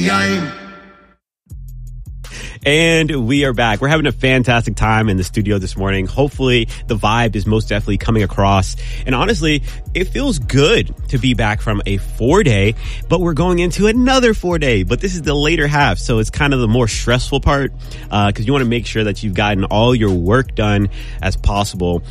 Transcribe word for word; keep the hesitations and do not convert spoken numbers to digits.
game. And we are back. We're having a fantastic time in the studio this morning. Hopefully the vibe is most definitely coming across. And honestly, it feels good to be back from a four day, but we're going into another four day. But this is the later half, so it's kind of the more stressful part, uh, because you want to make sure that you've gotten all your work done as possible.